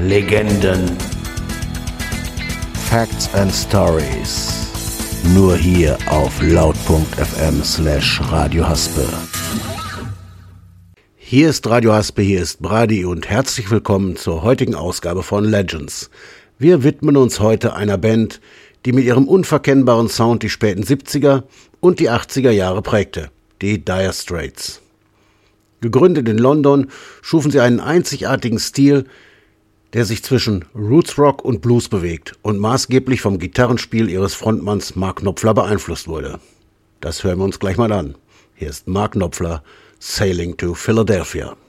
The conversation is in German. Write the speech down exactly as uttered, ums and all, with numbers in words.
Legenden. Facts and Stories. Nur hier auf laut.fm slash Radio Haspe. Hier ist Radio Haspe, hier ist Brady und herzlich willkommen zur heutigen Ausgabe von Legends. Wir widmen uns heute einer Band, die mit ihrem unverkennbaren Sound die späten siebziger und die achtziger Jahre prägte, die Dire Straits. Gegründet in London schufen sie einen einzigartigen Stil, der sich zwischen Rootsrock und Blues bewegt und maßgeblich vom Gitarrenspiel ihres Frontmanns Mark Knopfler beeinflusst wurde. Das hören wir uns gleich mal an. Hier ist Mark Knopfler, Sailing to Philadelphia.